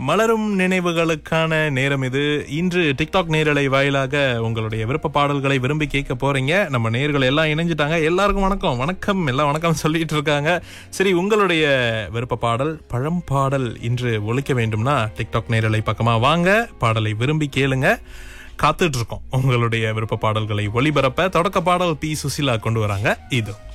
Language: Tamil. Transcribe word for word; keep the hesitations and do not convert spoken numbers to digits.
மலரும் நினைவுகளுக்கான நேரம் இது. இன்று டிக்டாக் நேரலை வாயிலாக உங்களுடைய விருப்ப பாடல்களை விரும்பி கேட்க போறீங்க. நம்ம நேயர்கள் எல்லாம் இணைஞ்சிட்டாங்க. எல்லாருக்கும் வணக்கம் வணக்கம் எல்லாம் வணக்கம் சொல்லிட்டு இருக்காங்க. சரி, உங்களுடைய விருப்ப பாடல் பழம் பாடல் இன்று ஒலிக்க வேண்டும்னா டிக்டாக் நேரலை பக்கமா வாங்க, பாடலை விரும்பி கேளுங்க. காத்துட்டு இருக்கோம் உங்களுடைய விருப்ப பாடல்களை ஒளிபரப்ப. தொடக்க பாடல் பி சுசிலா கொண்டு வராங்க. இது